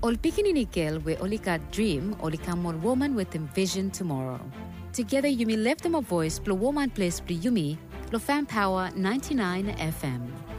Ol pikininikil we olika dream olika more woman with envision tomorrow. Together you may lift them a voice, blow woman place, yumi, lo fan power 99 FM.